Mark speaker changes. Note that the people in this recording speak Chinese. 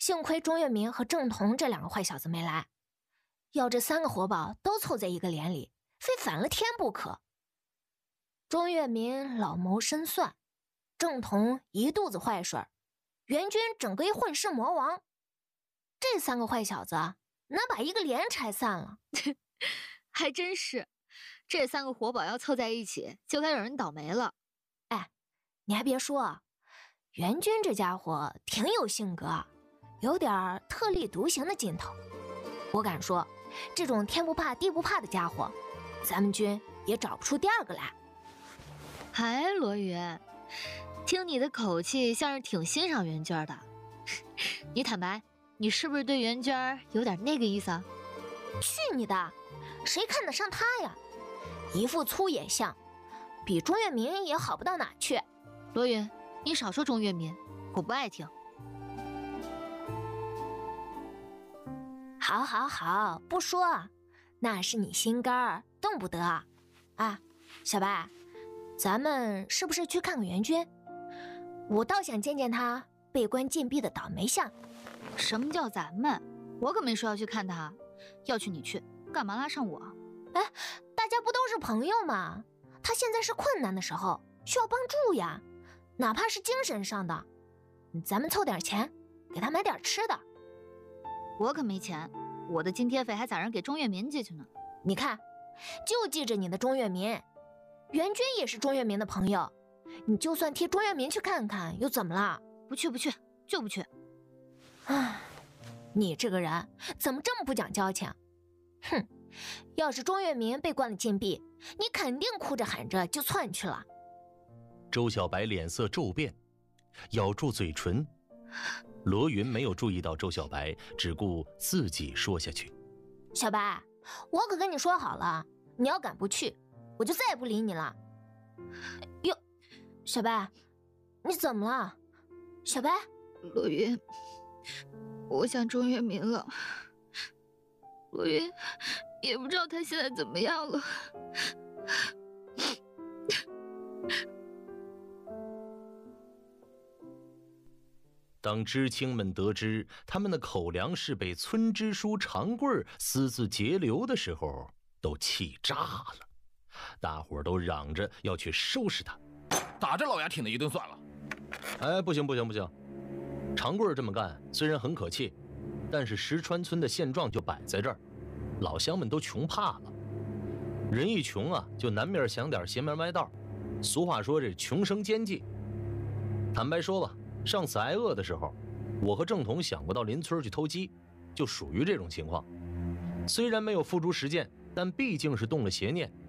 Speaker 1: 幸亏钟月明和郑彤这两个坏小子没来，要这3个活宝都凑在一个连里，非反了天不可。钟月明老谋深算，郑彤一肚子坏水，袁军整个一混世魔王，这3个坏小子能把一个连拆散了。
Speaker 2: 还真是，这3个活宝要凑在一起，就该有人倒霉了。
Speaker 1: 哎，你还别说，袁军这家伙挺有性格，有点特立独行的劲头。我敢说，这种天不怕地不怕的家伙，咱们军也找不出第2个来。
Speaker 2: 哎，罗云，听你的口气像是挺欣赏袁娟的。你坦白，你是不是对袁娟有点那个意思啊？
Speaker 1: 去你的，谁看得上他呀？一副粗野相，比钟月明也好不到哪去。
Speaker 2: 罗云，你少说钟月明，我不爱听。
Speaker 1: 好好好，不说，那是你心肝儿，动不得啊。小白，咱们是不是去看看袁军？我倒想见见他被关禁闭的倒霉相。
Speaker 2: 什么叫咱们？我可没说要去看他，要去你去，干嘛拉上我？
Speaker 1: 哎，大家不都是朋友吗？他现在是困难的时候，需要帮助呀，哪怕是精神上的。咱们凑点钱，给他买点吃的。
Speaker 2: 我可没钱，我的津贴费还攒着给钟月民寄去呢。
Speaker 1: 你看，就记着你的钟月民，袁军也是钟月民的朋友，你就算替钟月民去看看，又怎么了？
Speaker 2: 不去，就不去。
Speaker 1: 唉，你这个人怎么这么不讲交情？哼，要是钟月明被关了禁闭，你肯定哭着喊着就窜去了。
Speaker 3: 周小白脸色骤变，咬住嘴唇。罗云没有注意到周小白，只顾自己说下去。
Speaker 1: 小白，我可跟你说好了，你要敢不去，我就再也不理你了。哟，小白，你怎么了？小白，
Speaker 2: 罗云，我想钟月明了。罗云，也不知道他现在怎么样了。
Speaker 3: 当知青们得知他们的口粮是被村支书长贵私自截留的时候，都气炸了，大伙都嚷着要去收拾他，
Speaker 4: 打着老牙挺的一顿算了。
Speaker 3: 哎，不行，长贵这么干虽然很可气，但是石川村的现状就摆在这儿，老乡们都穷怕了。人一穷啊，就难免想点邪门歪道，俗话说这穷生奸计。坦白说吧，上次挨饿的时候，我和郑彤想过到邻村去偷鸡，就属于这种情况。虽然没有付诸实践，但毕竟是动了邪念，